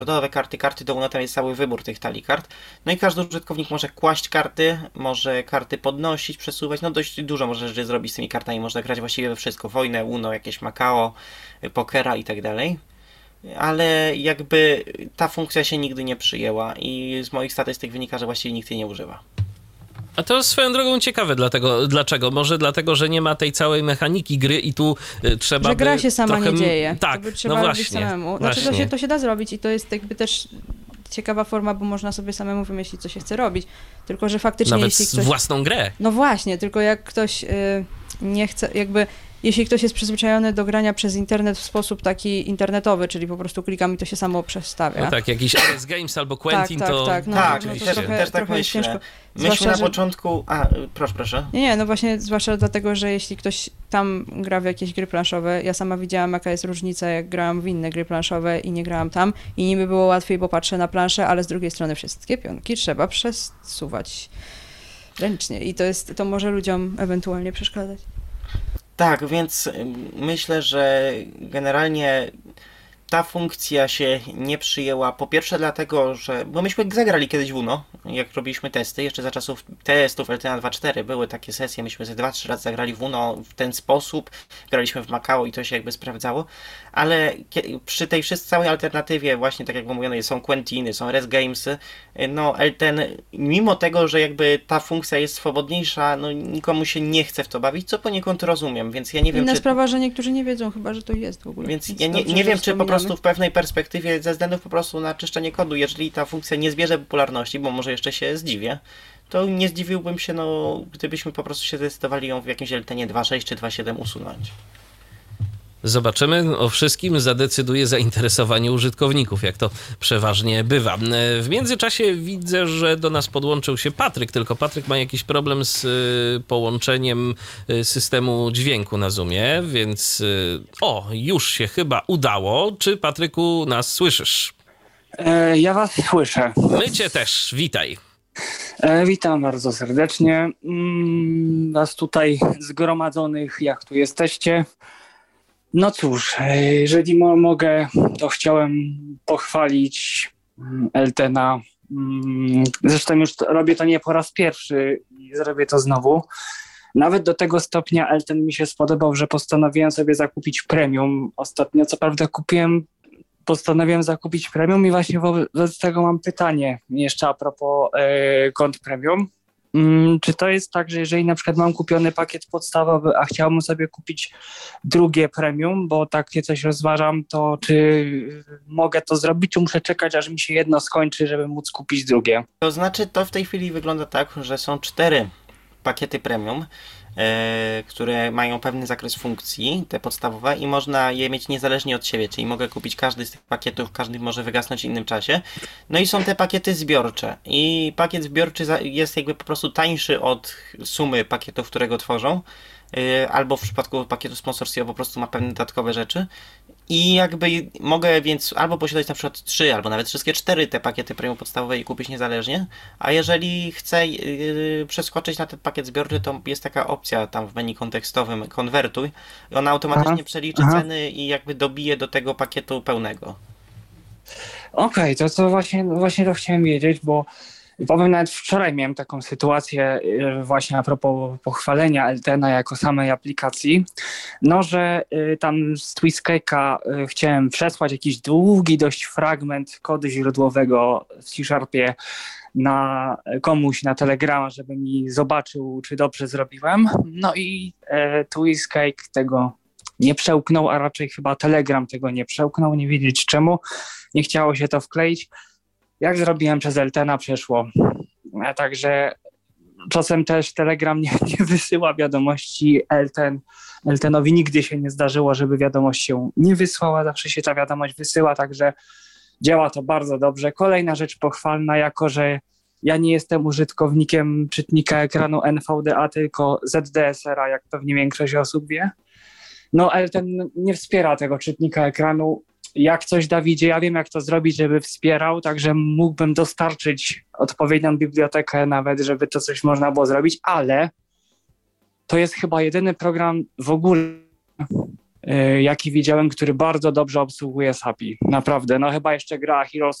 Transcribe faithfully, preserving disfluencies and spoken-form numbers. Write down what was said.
Dodatkowe karty, karty do Uno, tam jest cały wybór tych talii kart. No i każdy użytkownik może kłaść karty, może karty podnosić, przesuwać, no dość dużo może rzeczy zrobić z tymi kartami, można grać właściwie we wszystko, wojnę, Uno, jakieś Macao, pokera i tak dalej. Ale jakby ta funkcja się nigdy nie przyjęła i z moich statystyk wynika, że właściwie nikt jej nie używa. A to swoją drogą ciekawe, dlatego, dlaczego? Może dlatego, że nie ma tej całej mechaniki gry i tu y, trzeba Że gra by się sama trochę... nie dzieje. Tak, to by trzeba no robić właśnie. samemu. Znaczy właśnie. to się, to się da zrobić i to jest jakby też ciekawa forma, bo można sobie samemu wymyślić, co się chce robić. Tylko, że faktycznie Nawet jeśli ktoś... własną grę. No właśnie, tylko jak ktoś y, nie chce, jakby jeśli ktoś jest przyzwyczajony do grania przez internet w sposób taki internetowy, czyli po prostu klikam i to się samo przestawia. No tak, jakiś R S Games albo Quentin tak, tak, to... tak, no, tak, no to też, trochę, też tak trochę jest myślę. ciężko. Myśmy Zwłaszcza, na że... początku... A, proszę, proszę. Nie, nie, no właśnie, zwłaszcza dlatego, że jeśli ktoś tam gra w jakieś gry planszowe, ja sama widziałam, jaka jest różnica, jak grałam w inne gry planszowe i nie grałam tam i niby było łatwiej, bo patrzę na planszę, ale z drugiej strony wszystkie pionki trzeba przesuwać ręcznie i to jest, to może ludziom ewentualnie przeszkadzać. Tak, więc myślę, że generalnie ta funkcja się nie przyjęła. Po pierwsze dlatego, że... Bo myśmy zagrali kiedyś w Uno, jak robiliśmy testy, jeszcze za czasów testów L T N dwa cztery były takie sesje, myśmy ze dwa trzy razy zagrali w Uno w ten sposób, graliśmy w Macao i to się jakby sprawdzało, ale przy tej wszystkiej całej alternatywie, właśnie tak jak mówiono, są Quentiny, są R S Gamesy, no L T N, mimo tego, że jakby ta funkcja jest swobodniejsza, no nikomu się nie chce w to bawić, co poniekąd rozumiem, więc ja nie wiem, Inna czy... sprawa, że niektórzy nie wiedzą chyba, że to jest w ogóle. Więc Więc ja nie, dobrze, nie że wiem, czy po wspominamy. prostu w pewnej perspektywie, ze względu po prostu na czyszczenie kodu, jeżeli ta funkcja nie zbierze popularności, bo może jeszcze się zdziwię, to nie zdziwiłbym się, no, gdybyśmy po prostu się zdecydowali ją w jakimś L T N dwa sześć czy dwa siedem usunąć. Zobaczymy, o wszystkim zadecyduje zainteresowanie użytkowników, jak to przeważnie bywa. W międzyczasie widzę, że do nas podłączył się Patryk, tylko Patryk ma jakiś problem z połączeniem systemu dźwięku na Zoomie, więc o, już się chyba udało. Czy, Patryku, nas słyszysz? E, ja was słyszę. My cię też, witaj. E, witam bardzo serdecznie. Mm, was tutaj zgromadzonych, jak tu jesteście. No cóż, jeżeli mo- mogę, to chciałem pochwalić Eltena. Zresztą już to, robię to nie po raz pierwszy i zrobię to znowu. Nawet do tego stopnia Elten mi się spodobał, że postanowiłem sobie zakupić premium. Ostatnio co prawda kupiłem, postanowiłem zakupić premium i właśnie wobec tego mam pytanie jeszcze a propos e, kont premium. Czy to jest tak, że jeżeli na przykład mam kupiony pakiet podstawowy, a chciałbym sobie kupić drugie premium, bo takie coś rozważam, to czy mogę to zrobić, czy muszę czekać, aż mi się jedno skończy, żeby móc kupić drugie? To znaczy, to w tej chwili wygląda tak, że są cztery pakiety premium, e, które mają pewny zakres funkcji, te podstawowe, i można je mieć niezależnie od siebie, czyli mogę kupić każdy z tych pakietów, każdy może wygasnąć w innym czasie. No i są te pakiety zbiorcze i pakiet zbiorczy jest jakby po prostu tańszy od sumy pakietów, które go tworzą, e, albo w przypadku pakietu sponsorskiego po prostu ma pewne dodatkowe rzeczy. I jakby mogę więc albo posiadać na przykład trzy, albo nawet wszystkie cztery te pakiety premium podstawowe i kupić niezależnie, a jeżeli chcę yy, przeskoczyć na ten pakiet zbiorczy, to jest taka opcja tam w menu kontekstowym konwertuj i ona automatycznie Aha. przeliczy Aha. ceny i jakby dobije do tego pakietu pełnego. Okej, to, to właśnie, właśnie to chciałem wiedzieć, bo powiem, nawet wczoraj miałem taką sytuację y, właśnie a propos pochwalenia Eltena jako samej aplikacji, no że y, tam z Twiskake'a y, chciałem przesłać jakiś długi dość fragment kodu źródłowego w C-Sharpie na komuś na Telegrama, żeby mi zobaczył, czy dobrze zrobiłem. No i y, Twiskake tego nie przełknął, a raczej chyba Telegram tego nie przełknął, nie wiedzieć czemu. Nie chciało się to wkleić. Jak zrobiłem przez Eltena, przeszło. A także czasem też Telegram nie, nie wysyła wiadomości Elten. Eltenowi nigdy się nie zdarzyło, żeby wiadomość się nie wysłała. Zawsze się ta wiadomość wysyła, także działa to bardzo dobrze. Kolejna rzecz pochwalna, jako że ja nie jestem użytkownikiem czytnika ekranu N V D A, tylko Z D S R-a, jak pewnie większość osób wie. No Elten nie wspiera tego czytnika ekranu. Jak coś, Dawidzie, ja wiem, jak to zrobić, żeby wspierał, także mógłbym dostarczyć odpowiednią bibliotekę nawet, żeby to coś można było zrobić, ale to jest chyba jedyny program w ogóle, jaki widziałem, który bardzo dobrze obsługuje S A P I. Naprawdę, no chyba jeszcze gra Heroes